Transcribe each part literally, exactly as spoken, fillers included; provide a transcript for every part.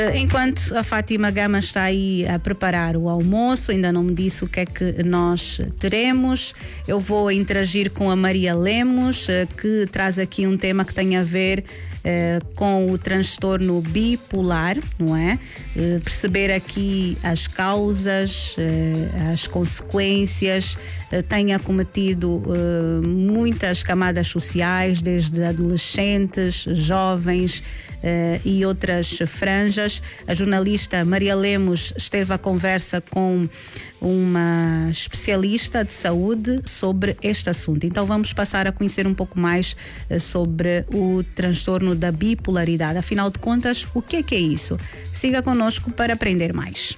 Enquanto a Fátima Gama está aí a preparar o almoço, ainda não me disse o que é que nós teremos. Eu vou interagir com a Maria Lemos, que traz aqui um tema que tem a ver Uh, com o transtorno bipolar, não é? Uh, perceber aqui as causas, uh, as consequências, uh, tem acometido uh, muitas camadas sociais, desde adolescentes, jovens uh, e outras franjas. A jornalista Maria Lemos esteve à conversa com uma especialista de saúde sobre este assunto. Então vamos passar a conhecer um pouco mais uh, sobre o transtorno da bipolaridade. Afinal de contas, o que é que é isso? Siga conosco para aprender mais.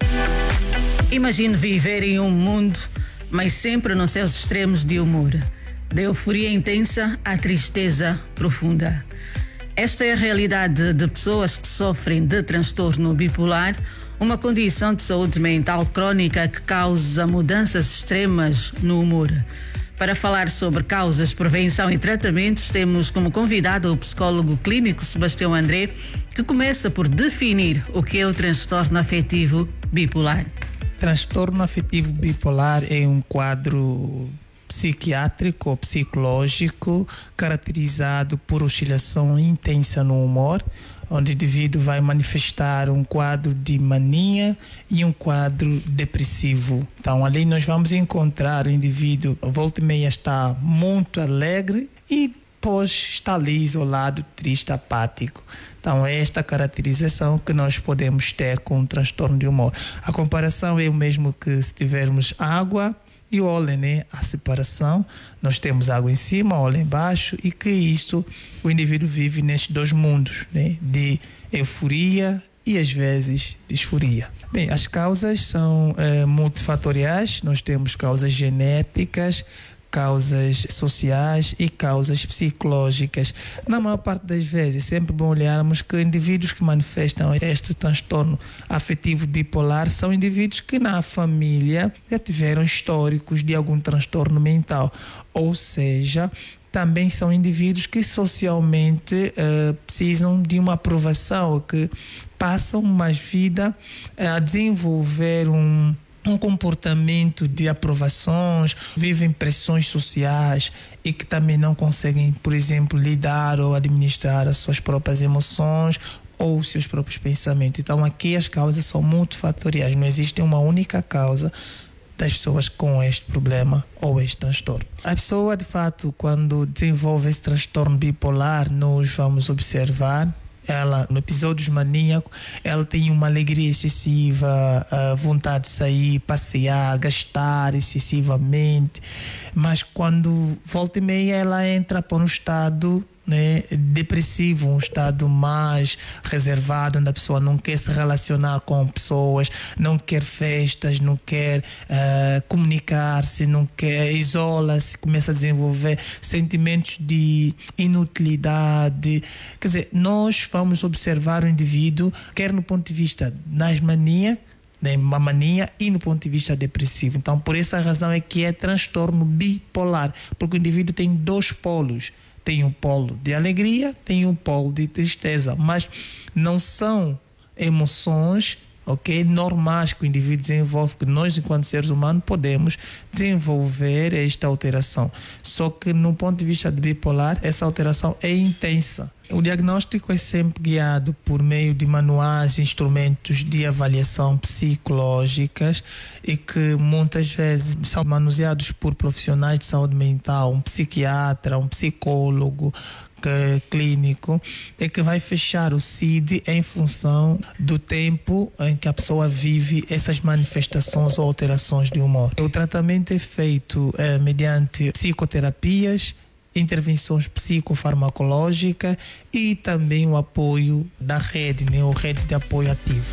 Imagine viver em um mundo, mas sempre nos seus extremos de humor. Da euforia intensa à tristeza profunda. Esta é a realidade de pessoas que sofrem de transtorno bipolar, uma condição de saúde mental crónica que causa mudanças extremas no humor. Para falar sobre causas, prevenção e tratamentos, temos como convidado o psicólogo clínico Sebastião André, que começa por definir o que é o transtorno afetivo bipolar. Transtorno afetivo bipolar é um quadro psiquiátrico ou psicológico caracterizado por oscilação intensa no humor, onde o indivíduo vai manifestar um quadro de mania e um quadro depressivo. Então, ali nós vamos encontrar o indivíduo, volta e meia está muito alegre e depois está ali isolado, triste, apático. Então, é esta caracterização que nós podemos ter com o transtorno de humor. A comparação é o mesmo que se tivermos água e óleo, né? A separação, nós temos água em cima, óleo embaixo, e que isto, o indivíduo vive nestes dois mundos, né? De euforia e às vezes disforia. Bem, as causas são eh, multifatoriais, nós temos causas genéticas, causas sociais e causas psicológicas. Na maior parte das vezes, é sempre bom olharmos que indivíduos que manifestam este transtorno afetivo bipolar são indivíduos que na família já tiveram históricos de algum transtorno mental, ou seja, também são indivíduos que socialmente uh, precisam de uma aprovação, que passam uma vida uh, a desenvolver um um comportamento de aprovações, vivem pressões sociais e que também não conseguem, por exemplo, lidar ou administrar as suas próprias emoções ou os seus próprios pensamentos. Então aqui as causas são multifatoriais, não existe uma única causa das pessoas com este problema ou este transtorno. A pessoa, de fato, quando desenvolve esse transtorno bipolar, nós vamos observar ela, no episódios maníacos, ela tem uma alegria excessiva, a vontade de sair, passear, gastar excessivamente, mas quando volta e meia ela entra para um estado, né, depressivo, um estado mais reservado, onde a pessoa não quer se relacionar com pessoas, não quer festas, não quer uh, comunicar-se, não quer, isola-se, começa a desenvolver sentimentos de inutilidade. Quer dizer, nós vamos observar o indivíduo, quer no ponto de vista das manias, né, uma mania, e no ponto de vista depressivo. Então, por essa razão é que é transtorno bipolar, porque o indivíduo tem dois polos. Tem um polo de alegria, tem um polo de tristeza, mas não são emoções, ok, normais que o indivíduo desenvolve, que nós, enquanto seres humanos, podemos desenvolver esta alteração. Só que, no ponto de vista do bipolar, essa alteração é intensa. O diagnóstico é sempre guiado por meio de manuais, instrumentos de avaliação psicológicas e que muitas vezes são manuseados por profissionais de saúde mental, um psiquiatra, um psicólogo clínico, é que vai fechar o C I D em função do tempo em que a pessoa vive essas manifestações ou alterações de humor. O tratamento é feito é, mediante psicoterapias, intervenções psicofarmacológicas e também o apoio da rede, né, ou rede de apoio ativo.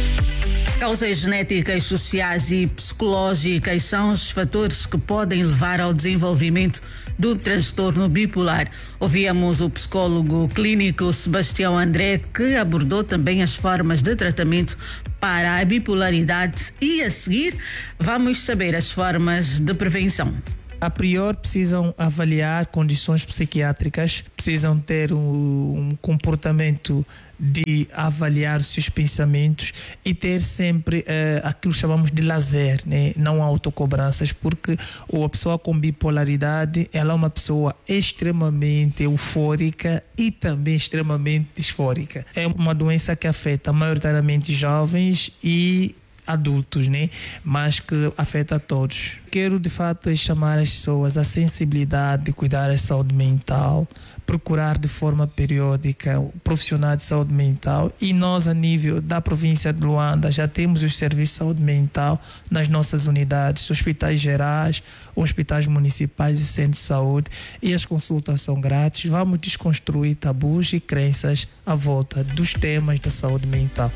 Causas genéticas, sociais e psicológicas são os fatores que podem levar ao desenvolvimento do transtorno bipolar. Ouvíamos o psicólogo clínico Sebastião André, que abordou também as formas de tratamento para a bipolaridade, e a seguir vamos saber as formas de prevenção. A priori precisam avaliar condições psiquiátricas, precisam ter um, um comportamento de avaliar os seus pensamentos e ter sempre uh, aquilo que chamamos de lazer, né? Não autocobranças, porque a pessoa com bipolaridade, ela é uma pessoa extremamente eufórica e também extremamente disfórica. É uma doença que afeta maioritariamente jovens e adultos, né? Mas que afeta a todos. Quero de fato chamar as pessoas à sensibilidade de cuidar da saúde mental, procurar de forma periódica o profissional de saúde mental, e nós a nível da província de Luanda já temos os serviços de saúde mental nas nossas unidades, hospitais gerais, hospitais municipais e centros de saúde, e as consultas são grátis. Vamos desconstruir tabus e crenças à volta dos temas da saúde mental.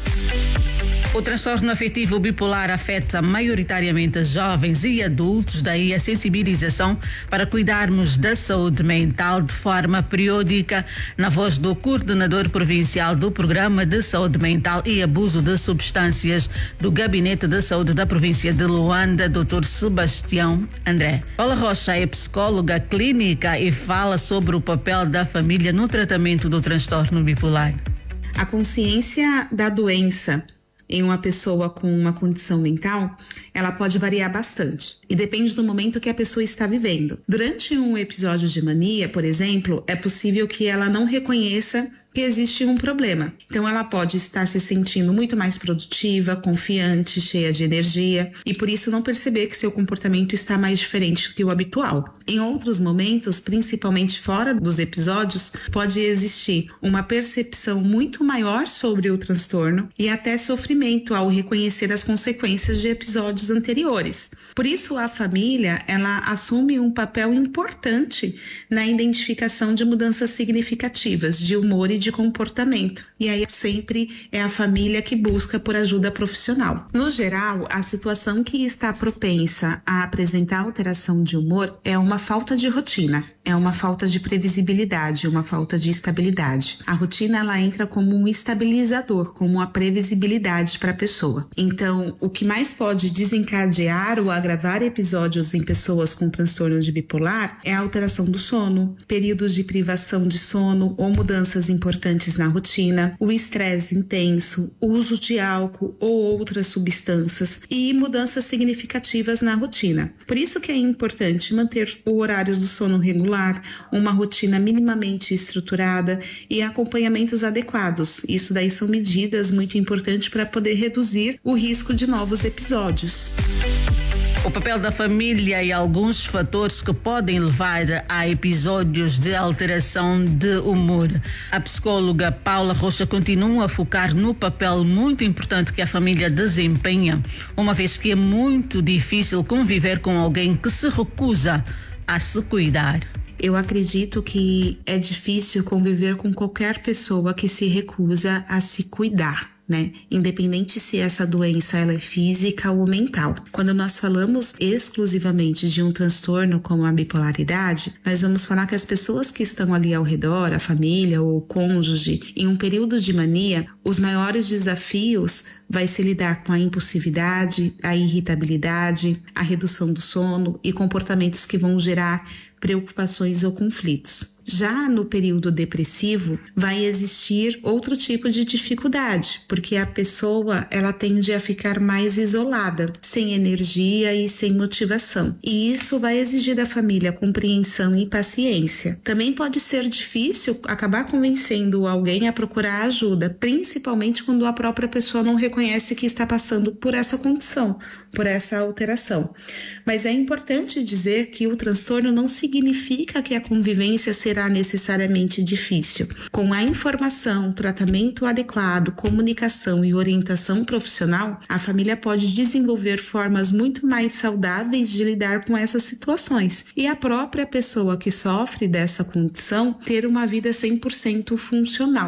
O transtorno afetivo bipolar afeta maioritariamente jovens e adultos, daí a sensibilização para cuidarmos da saúde mental de forma periódica, na voz do coordenador provincial do Programa de Saúde Mental e Abuso de Substâncias do Gabinete de Saúde da província de Luanda, doutor Sebastião André. Paula Rocha é psicóloga clínica e fala sobre o papel da família no tratamento do transtorno bipolar. A consciência da doença em uma pessoa com uma condição mental, ela pode variar bastante e depende do momento que a pessoa está vivendo. Durante um episódio de mania, por exemplo, é possível que ela não reconheça que existe um problema. Então ela pode estar se sentindo muito mais produtiva, confiante, cheia de energia e por isso não perceber que seu comportamento está mais diferente que o habitual. Em outros momentos, principalmente fora dos episódios, pode existir uma percepção muito maior sobre o transtorno e até sofrimento ao reconhecer as consequências de episódios anteriores. Por isso a família, ela assume um papel importante na identificação de mudanças significativas de humor e de comportamento. E aí sempre é a família que busca por ajuda profissional. No geral, a situação que está propensa a apresentar alteração de humor é uma falta de rotina, é uma falta de previsibilidade, uma falta de estabilidade. A rotina, ela entra como um estabilizador, como uma previsibilidade para a pessoa. Então, o que mais pode desencadear ou agravar episódios em pessoas com transtorno de bipolar é a alteração do sono, períodos de privação de sono ou mudanças importantes importantes na rotina, o estresse intenso, o uso de álcool ou outras substâncias e mudanças significativas na rotina. Por isso que é importante manter o horário do sono regular, uma rotina minimamente estruturada e acompanhamentos adequados. Isso daí são medidas muito importantes para poder reduzir o risco de novos episódios. O papel da família e alguns fatores que podem levar a episódios de alteração de humor. A psicóloga Paula Rocha continua a focar no papel muito importante que a família desempenha, uma vez que é muito difícil conviver com alguém que se recusa a se cuidar. Eu acredito que é difícil conviver com qualquer pessoa que se recusa a se cuidar, né? Independente se essa doença ela é física ou mental. Quando nós falamos exclusivamente de um transtorno como a bipolaridade, nós vamos falar que as pessoas que estão ali ao redor, a família ou o cônjuge, em um período de mania, os maiores desafios vai se lidar com a impulsividade, a irritabilidade, a redução do sono e comportamentos que vão gerar preocupações ou conflitos. Já no período depressivo, vai existir outro tipo de dificuldade, porque a pessoa ela tende a ficar mais isolada, sem energia e sem motivação. E isso vai exigir da família compreensão e paciência. Também pode ser difícil acabar convencendo alguém a procurar ajuda, principalmente quando a própria pessoa não reconhece que está passando por essa condição, por essa alteração. Mas é importante dizer que o transtorno não significa que a convivência será necessariamente difícil. Com a informação, tratamento adequado, comunicação e orientação profissional, a família pode desenvolver formas muito mais saudáveis de lidar com essas situações e a própria pessoa que sofre dessa condição ter uma vida cem por cento funcional.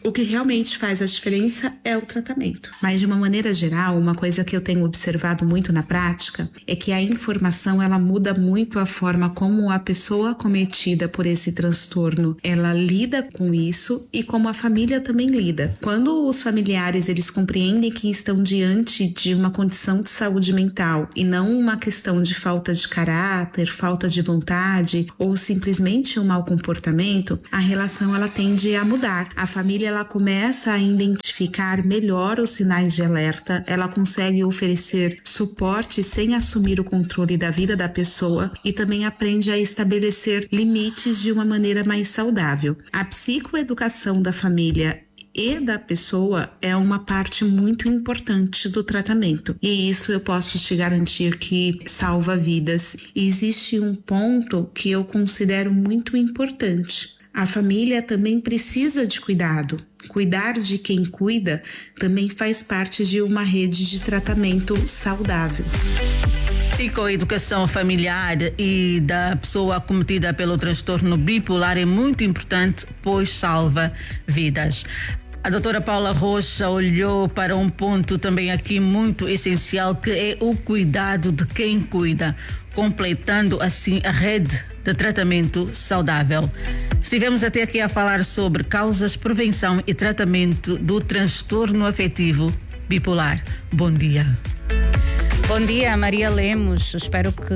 O que realmente faz a diferença é o tratamento. Mas de uma maneira geral, uma coisa que eu tenho observado muito na prática é que a informação ela muda muito a forma como a pessoa acometida por esse transtorno ela lida com isso e como a família também lida. Quando os familiares eles compreendem que estão diante de uma condição de saúde mental e não uma questão de falta de caráter, falta de vontade ou simplesmente um mau comportamento, a relação ela tende a mudar. A família ela começa a identificar melhor os sinais de alerta, ela consegue oferecer suporte sem assumir o controle da vida da pessoa e também aprende a estabelecer limites de uma maneira mais saudável. A psicoeducação da família e da pessoa é uma parte muito importante do tratamento. E isso eu posso te garantir que salva vidas. E existe um ponto que eu considero muito importante. A família também precisa de cuidado. Cuidar de quem cuida também faz parte de uma rede de tratamento saudável. Psicoeducação familiar e da pessoa acometida pelo transtorno bipolar é muito importante, pois salva vidas. A doutora Paula Rocha olhou para um ponto também aqui muito essencial, que é o cuidado de quem cuida, completando assim a rede de tratamento saudável. Estivemos até aqui a falar sobre causas, prevenção e tratamento do transtorno afetivo bipolar. Bom dia. Bom dia, Maria Lemos. Espero que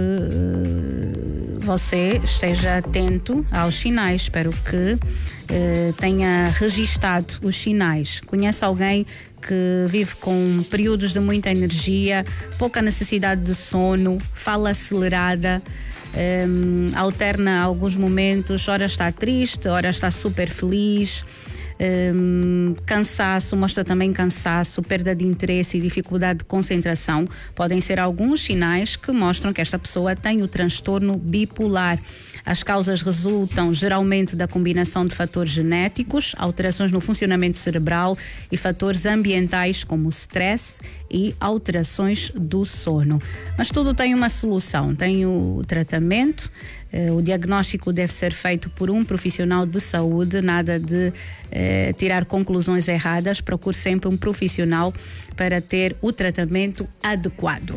uh, você esteja atento aos sinais. Espero que uh, tenha registado os sinais. Conhece alguém que vive com períodos de muita energia, pouca necessidade de sono, fala acelerada, um, alterna alguns momentos, ora está triste, ora está super feliz. Um, cansaço, mostra também cansaço, perda de interesse e dificuldade de concentração. Podem ser alguns sinais que mostram que esta pessoa tem o transtorno bipolar. As causas resultam geralmente da combinação de fatores genéticos, alterações no funcionamento cerebral e fatores ambientais como stress e alterações do sono. Mas tudo tem uma solução, tem o tratamento. O diagnóstico deve ser feito por um profissional de saúde, nada de eh, tirar conclusões erradas. Procure sempre um profissional para ter o tratamento adequado.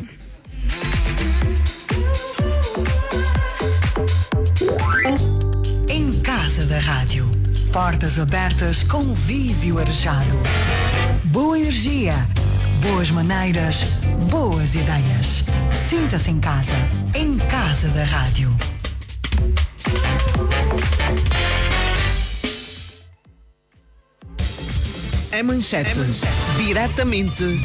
Em casa da rádio, portas abertas, convívio arejado, boa energia, boas maneiras, boas ideias. Sinta-se em casa, em casa da rádio. É manchete, é manchete. Diretamente